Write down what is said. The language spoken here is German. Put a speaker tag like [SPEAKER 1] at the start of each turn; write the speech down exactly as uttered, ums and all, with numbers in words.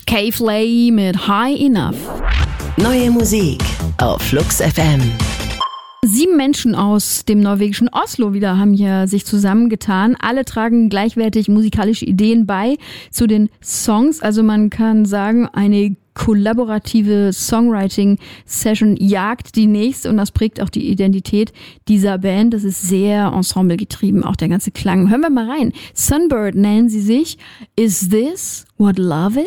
[SPEAKER 1] K-Flay mit High Enough.
[SPEAKER 2] Neue Musik auf Flux F M.
[SPEAKER 1] Sieben Menschen aus dem norwegischen Oslo wieder haben hier sich zusammengetan. Alle tragen gleichwertig musikalische Ideen bei zu den Songs. Also man kann sagen, eine kollaborative Songwriting-Session jagt die nächste und das prägt auch die Identität dieser Band. Das ist sehr ensemblegetrieben, auch der ganze Klang. Hören wir mal rein. Sunbird nennen sie sich. Is this what love is?